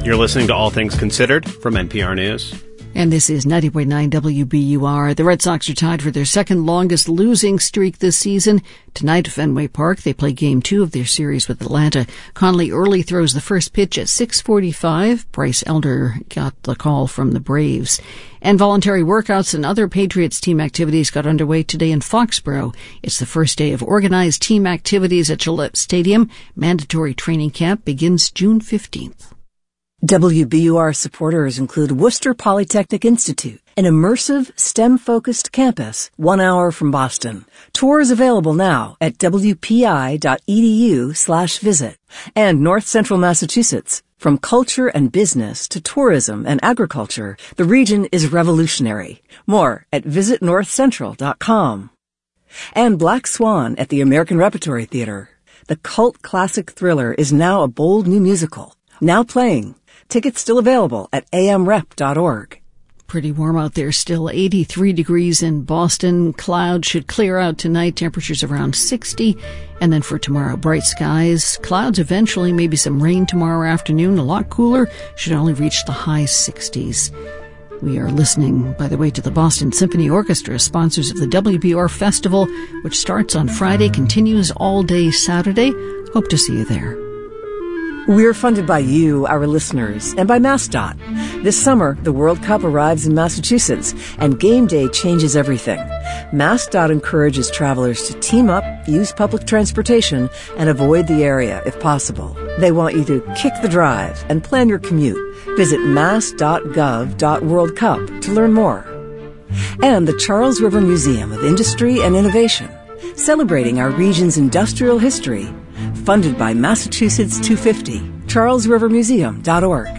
You're listening to All Things Considered from NPR News. And this is 90.9 WBUR. The Red Sox are tied for their second longest losing streak this season. Tonight at Fenway Park, they play Game 2 of their series with Atlanta. Conley early throws the first pitch at 6:45. Bryce Elder got the call from the Braves. And voluntary workouts and other Patriots team activities got underway today in Foxborough. It's the first day of organized team activities at Gillette Stadium. Mandatory training camp begins June 15th. WBUR supporters include Worcester Polytechnic Institute, an immersive, STEM-focused campus 1 hour from Boston. Tours available now at wpi.edu/visit. And North Central Massachusetts. From culture and business to tourism and agriculture, the region is revolutionary. More at visitnorthcentral.com. And Black Swan at the American Repertory Theater. The cult classic thriller is now a bold new musical. Now playing. Tickets still available at amrep.org. Pretty warm out there still, 83 degrees in Boston. Clouds should clear out tonight, temperatures around 60. And then for tomorrow, bright skies. Clouds eventually, maybe some rain tomorrow afternoon. A lot cooler, should only reach the high 60s. We are listening, by the way, to the Boston Symphony Orchestra, sponsors of the WBUR Festival, which starts on Friday, continues all day Saturday. Hope to see you there. We're funded by you, our listeners, and by MassDOT. This summer, the World Cup arrives in Massachusetts, and game day changes everything. MassDOT encourages travelers to team up, use public transportation, and avoid the area if possible. They want you to kick the drive and plan your commute. Visit mass.gov.worldcup to learn more. And the Charles River Museum of Industry and Innovation, celebrating our region's industrial history. Funded by Massachusetts 250, charlesrivermuseum.org.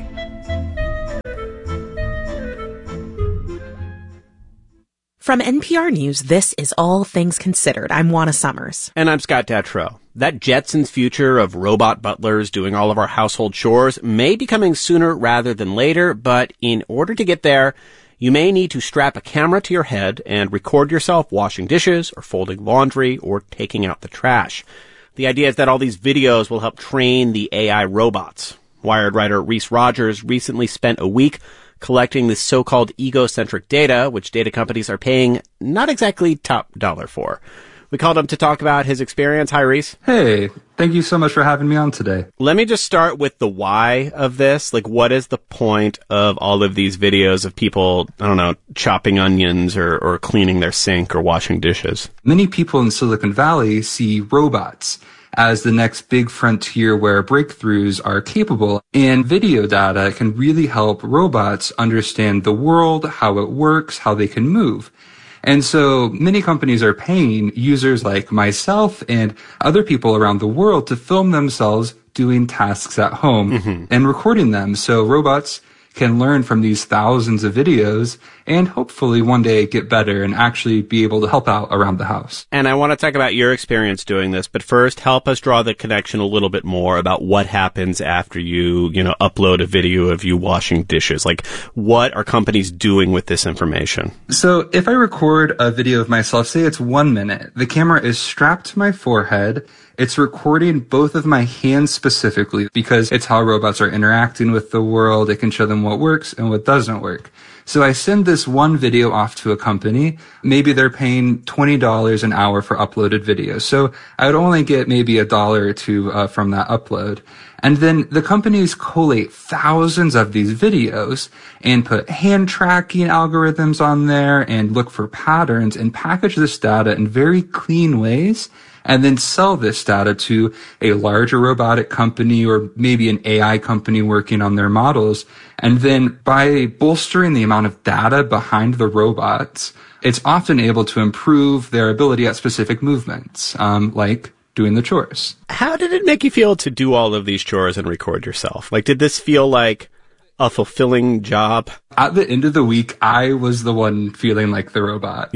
From NPR News, this is All Things Considered. I'm Juana Summers. And I'm Scott Detrow. That Jetsons future of robot butlers doing all of our household chores may be coming sooner rather than later, but in order to get there, you may need to strap a camera to your head and record yourself washing dishes or folding laundry or taking out the trash. The idea is that all these videos will help train the AI robots. Wired writer Reese Rogers recently spent a week collecting this so-called egocentric data, which data companies are paying not exactly top dollar for. We called him to talk about his experience. Hi, Reese. Hey, thank you so much for having me on today. Let me just start with the why of this. Like, what is the point of all of these videos of people, I don't know, chopping onions or cleaning their sink or washing dishes? Many people in Silicon Valley see robots as the next big frontier where breakthroughs are capable, and video data can really help robots understand the world, how it works, how they can move. And so many companies are paying users like myself and other people around the world to film themselves doing tasks at home and recording them so robots can learn from these thousands of videos and hopefully one day get better and actually be able to help out around the house. And I want to talk about your experience doing this, but first help us draw the connection a little bit more about what happens after you upload a video of you washing dishes. Like, what are companies doing with this information? So if I record a video of myself, say it's 1 minute, the camera is strapped to my forehead. It's recording both of my hands specifically because it's how robots are interacting with the world. It can show them what works and what doesn't work. So I send this one video off to a company. Maybe they're paying $20 an hour for uploaded videos. So I would only get maybe $1 or $2 from that upload. And then the companies collate thousands of these videos and put hand tracking algorithms on there and look for patterns and package this data in very clean ways and then sell this data to a larger robotic company or maybe an AI company working on their models. And then by bolstering the amount of data behind the robots, it's often able to improve their ability at specific movements, like doing the chores. How did it make you feel to do all of these chores and record yourself? Like, did this feel like a fulfilling job? At the end of the week, I was the one feeling like the robot.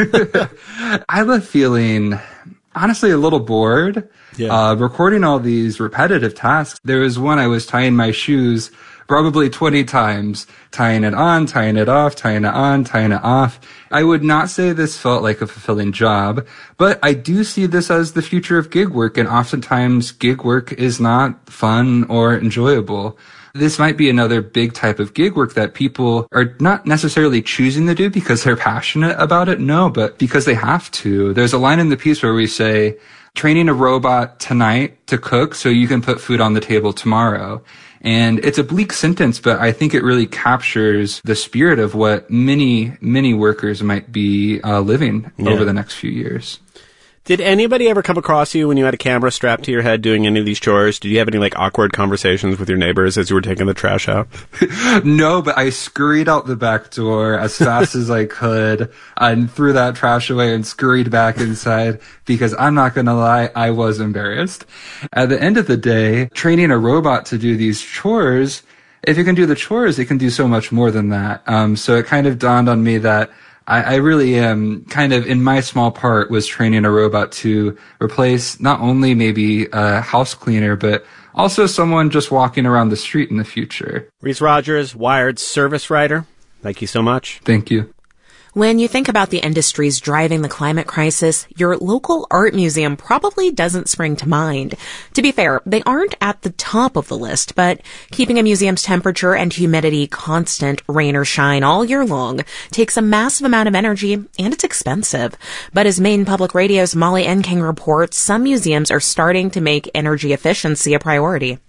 I left feeling honestly a little bored. Recording all these repetitive tasks. There was one I was tying my shoes probably 20 times, tying it on, tying it off, tying it on, tying it off. I would not say this felt like a fulfilling job, but I do see this as the future of gig work, and oftentimes gig work is not fun or enjoyable. This might be another big type of gig work that people are not necessarily choosing to do because they're passionate about it. No, but because they have to. There's a line in the piece where we say, training a robot tonight to cook so you can put food on the table tomorrow. And it's a bleak sentence, but I think it really captures the spirit of what many, many workers might be living over the next few years. Did anybody ever come across you when you had a camera strapped to your head doing any of these chores? Did you have any awkward conversations with your neighbors as you were taking the trash out? No, but I scurried out the back door as fast as I could and threw that trash away and scurried back inside because I'm not going to lie, I was embarrassed. At the end of the day, training a robot to do these chores, if it can do the chores, it can do so much more than that. So it kind of dawned on me that I really am kind of, in my small part, was training a robot to replace not only maybe a house cleaner, but also someone just walking around the street in the future. Reese Rogers, Wired service writer, thank you so much. Thank you. When you think about the industries driving the climate crisis, your local art museum probably doesn't spring to mind. To be fair, they aren't at the top of the list, but keeping a museum's temperature and humidity constant, rain or shine, all year long takes a massive amount of energy, and it's expensive. But as Maine Public Radio's Molly Enking reports, some museums are starting to make energy efficiency a priority.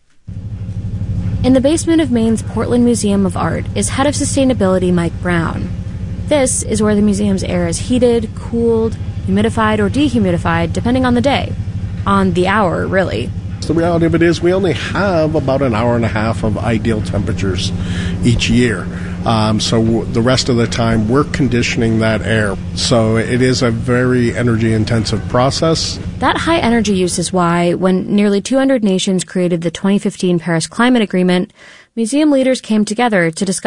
In the basement of Maine's Portland Museum of Art is head of sustainability Mike Brown. This is where the museum's air is heated, cooled, humidified, or dehumidified, depending on the day. On the hour, really. The reality of it is we only have about an hour and a half of ideal temperatures each year. So the rest of the time, we're conditioning that air. So it is a very energy-intensive process. That high energy use is why, when nearly 200 nations created the 2015 Paris Climate Agreement, museum leaders came together to discuss